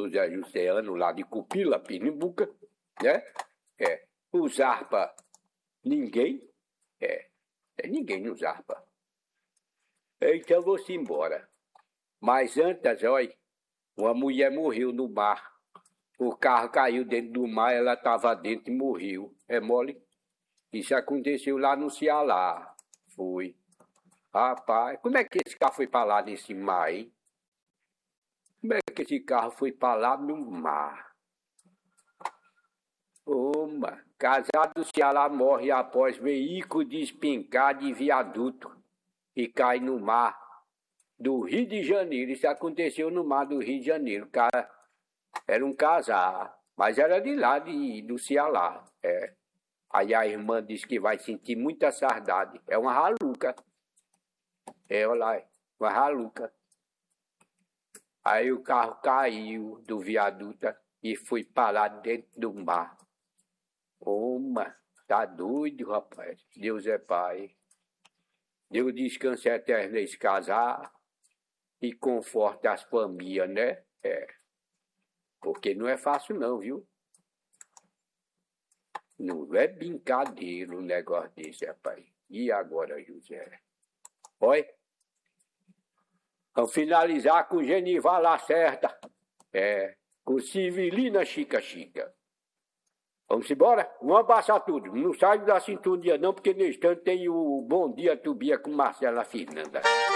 José Jussiano, lá de Cupila, Pernambuco, né? O Zarpa, ninguém. Ninguém no Zarpa. Então vou-se embora. Mas antes, olha, uma mulher morreu no mar. O carro caiu dentro do mar, ela estava dentro e morreu. É mole? Isso aconteceu lá no Ceará. Foi. Rapaz, como é que esse carro foi para lá nesse mar, hein? Como é que esse carro foi para lá no mar? Casado do Ceará morre após veículo despencar de viaduto e cai no mar do Rio de Janeiro. Isso aconteceu no mar do Rio de Janeiro. O cara era um casal, mas era de lá, do Ceará. Aí a irmã disse que vai sentir muita saudade. É uma raluca. Olha lá, uma raluca. Aí o carro caiu do viaduto e foi parar dentro do mar. Tá doido, rapaz. Deus é Pai. Deus descanse eterno esse casal e conforte as famílias, né? Porque não é fácil não, viu? Não é brincadeira um negócio desse, rapaz. E agora, José? Oi? Vamos finalizar com Genival Lacerda. Com Civilina Chica Chica. Vamos embora? Vamos abaixar tudo. Não sai da sintonia não, porque nesse instante tem o Bom Dia Tubia com Marcela Fernanda.